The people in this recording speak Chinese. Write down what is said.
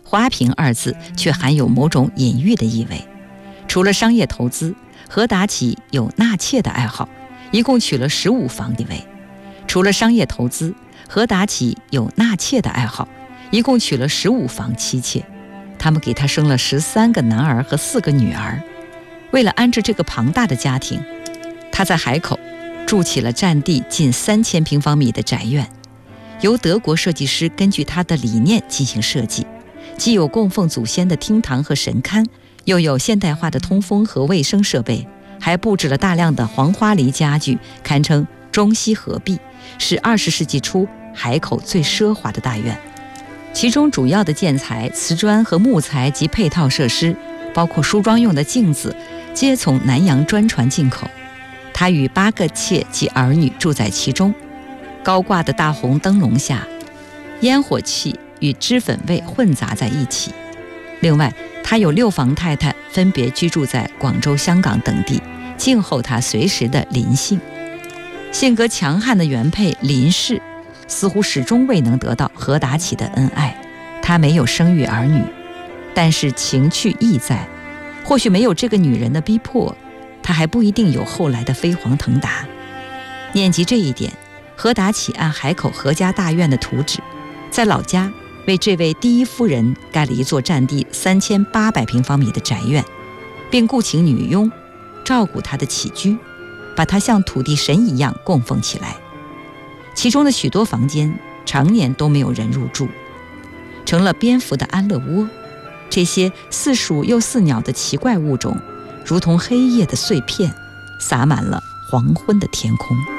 花瓶二字却含有某种隐喻的意味。除了商业投资，何达起有纳妾的爱好，一共娶了15房地位。除了商业投资，何达起有纳妾的爱好，一共娶了15房妻妾。他们给他生了13个男儿和4个女儿。为了安置这个庞大的家庭，他在海口筑起了占地近3000平方米的宅院，由德国设计师根据他的理念进行设计，既有供奉祖先的厅堂和神龛，又有现代化的通风和卫生设备，还布置了大量的黄花梨家具，堪称中西合璧，是20世纪初海口最奢华的大院。其中主要的建材、瓷砖和木材及配套设施，包括梳妆用的镜子，皆从南洋专船进口。他与8个妾及儿女住在其中。高挂的大红灯笼下，烟火气与脂粉味混杂在一起。另外，他有6房太太，分别居住在广州、香港等地，静候他随时的临幸。性格强悍的原配林氏似乎始终未能得到何达起的恩爱，他没有生育儿女，但是情趣意在。或许没有这个女人的逼迫，他还不一定有后来的飞黄腾达。念及这一点，何达起按海口何家大院的图纸，在老家为这位第一夫人盖了一座占地3800平方米的宅院，并雇请女佣照顾她的起居，把她像土地神一样供奉起来。其中的许多房间常年都没有人入住，成了蝙蝠的安乐窝。这些似鼠又似鸟的奇怪物种，如同黑夜的碎片，洒满了黄昏的天空。